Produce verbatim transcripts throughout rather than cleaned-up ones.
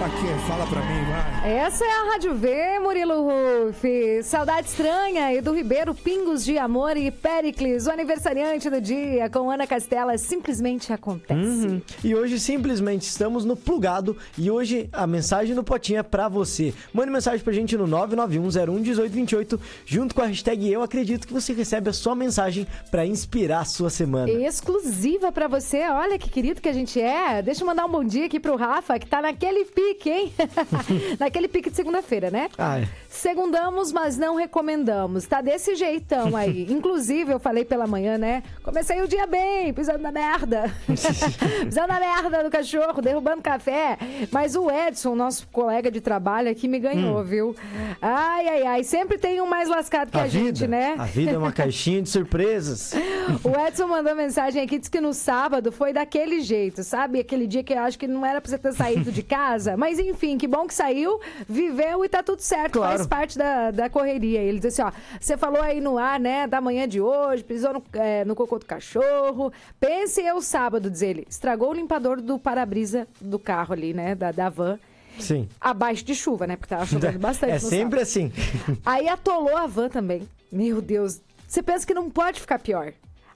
Pra quê? Fala pra mim, vai. Essa é a Rádio V, Murilo Ruff. Saudade Estranha, Edu Ribeiro, Pingos de Amor e Péricles, o aniversariante do dia, com Ana Castela, simplesmente acontece. Uhum. E hoje, simplesmente, estamos no Plugado e hoje a mensagem do Potinha é pra você. Mande mensagem pra gente no nove nove um zero um um oito dois oito, junto com a hashtag Eu Acredito, que você recebe a sua mensagem pra inspirar a sua semana. Exclusiva pra você, olha que querido que a gente é. Deixa eu mandar um bom dia aqui pro Rafa, que tá naquele pique, hein? Naquele pique de segunda-feira, né? Ah, é. Segundamos, mas não recomendamos. Tá desse jeitão aí. Inclusive, eu falei pela manhã, né? Comecei o dia bem, pisando na merda. Pisando na merda do cachorro, derrubando café. Mas o Edson, nosso colega de trabalho aqui, me ganhou, hum. viu? Ai, ai, ai. Sempre tem um mais lascado que a, a vida, gente, né? A vida é uma caixinha de surpresas. O Edson mandou mensagem aqui, disse que no sábado foi daquele jeito, sabe? Aquele dia que eu acho que não era pra você ter saído de casa. Mas enfim, que bom que saiu, viveu e tá tudo certo. Claro. Faz parte da, da correria. Ele disse assim, ó, você falou aí no ar, né, da manhã de hoje, pisou no, é, no cocô do cachorro. Pense eu sábado, diz ele, estragou o limpador do para-brisa do carro ali, né, da, da van. Sim. Abaixo de chuva, né, porque tava chovendo bastante. É sempre sábado. assim. Aí atolou a van também. Meu Deus, você pensa que não pode ficar pior.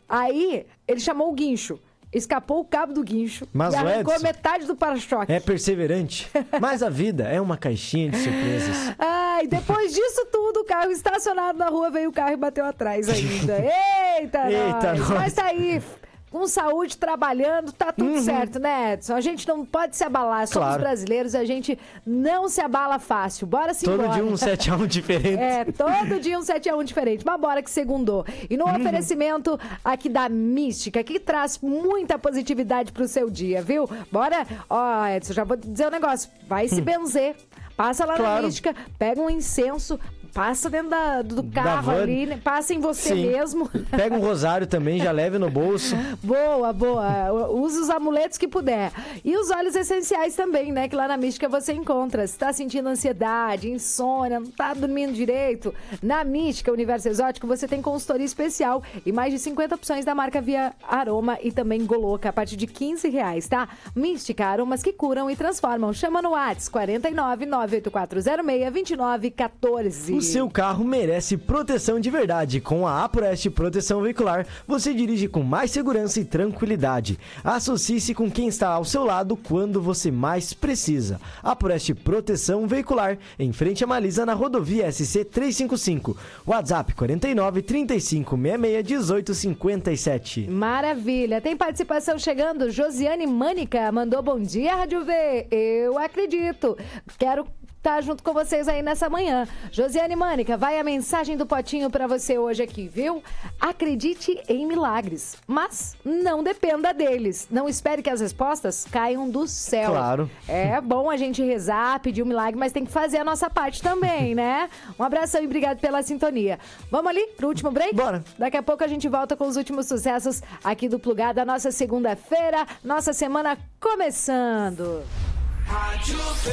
Aí ele chamou o guincho. Escapou o cabo do guincho. Mas e arrancou Edson metade do para-choque. É perseverante. Mas a vida é uma caixinha de surpresas. Ai, depois disso tudo, o carro estacionado na rua, veio o carro e bateu atrás ainda. Eita, Eita nós. nós. Mas tá aí, com saúde, trabalhando, tá tudo Uhum. certo, né, Edson? A gente não pode se abalar. Somos Claro. brasileiros, a gente não se abala fácil. Bora se Todo embora. dia um sete a um diferente. É, todo dia um sete a um diferente. Mas bora que segundou. E no Uhum. oferecimento aqui da Mística, que traz muita positividade pro seu dia, viu? Bora, ó, Edson, já vou dizer um negócio. Vai se benzer. Passa lá Claro. na Mística, pega um incenso, passa dentro da, do Da carro van. ali, né? Passa em você Sim. mesmo. Pega um rosário também, já leve no bolso. Boa, boa. Use os amuletos que puder. E os óleos essenciais também, né? Que lá na Mística você encontra. Se tá sentindo ansiedade, insônia, não tá dormindo direito, na Mística Universo Exótico você tem consultoria especial e mais de cinquenta opções da marca Via Aroma e também Goloca a partir de quinze reais, tá? Mística, aromas que curam e transformam. Chama no WhatsApp quarenta e nove, nove oito quatro zero seis, dois nove um quatro. O seu carro merece proteção de verdade. Com a Aproeste Proteção Veicular, você dirige com mais segurança e tranquilidade. Associe-se com quem está ao seu lado quando você mais precisa. Aproeste Proteção Veicular, em frente a Malisa, na rodovia S C trezentos e cinquenta e cinco. WhatsApp quarenta e nove, trinta e cinco, sessenta e seis, dezoito cinquenta e sete. Maravilha. Tem participação chegando. Josiane Mânica mandou bom dia, Rádio V. Eu acredito. Quero tá junto com vocês aí nessa manhã. Josiane Mânica, vai a mensagem do Potinho pra você hoje aqui, viu? Acredite em milagres, mas não dependa deles. Não espere que as respostas caiam do céu. Claro. É bom a gente rezar, pedir um milagre, mas tem que fazer a nossa parte também, né? Um abração e obrigado pela sintonia. Vamos ali pro último break? Bora. Daqui a pouco a gente volta com os últimos sucessos aqui do Plugado, da nossa segunda-feira, nossa semana começando. Rádio V.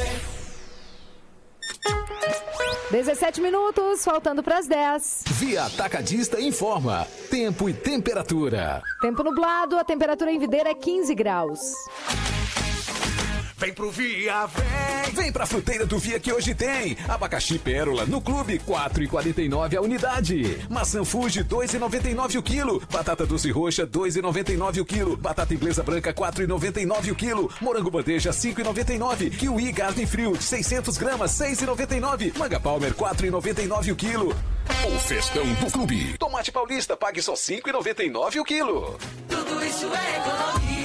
dezessete minutos, faltando para as dez. Via Atacadista informa. Tempo e temperatura. Tempo nublado, a temperatura em Videira é quinze graus. Vem pro Via, vem! Vem pra fruteira do Via que hoje tem. Abacaxi Pérola no Clube, quatro e quarenta e nove a unidade. Maçã Fuji, dois e noventa e nove o quilo. Batata doce roxa, dois e noventa e nove o quilo. Batata inglesa branca, quatro e noventa e nove o quilo. Morango bandeja, cinco e noventa e nove. Kiwi Garden Fruit, seiscentos gramas, seis e noventa e nove. Manga Palmer, quatro e noventa e nove o quilo. O festão do Clube. Tomate paulista, pague só cinco e noventa e nove o quilo. Tudo isso é economia.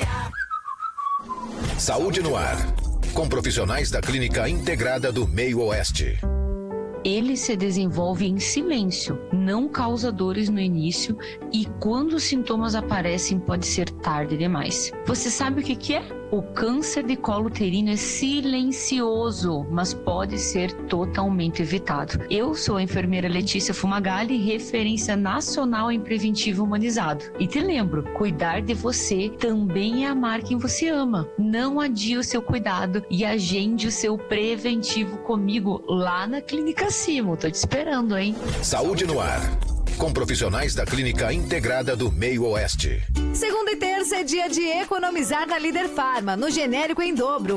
Saúde no ar, com profissionais da Clínica Integrada do Meio Oeste. Ele se desenvolve em silêncio, não causa dores no início e quando os sintomas aparecem pode ser tarde demais. Você sabe o que que é? O câncer de colo uterino é silencioso, mas pode ser totalmente evitado. Eu sou a enfermeira Letícia Fumagalli, referência nacional em preventivo humanizado. E te lembro, cuidar de você também é amar quem você ama. Não adie o seu cuidado e agende o seu preventivo comigo lá na Clínica Simo. Tô te esperando, hein? Saúde no ar, com profissionais da Clínica Integrada do Meio Oeste. Segunda e terça é dia de economizar na Líder Farma. No genérico em dobro,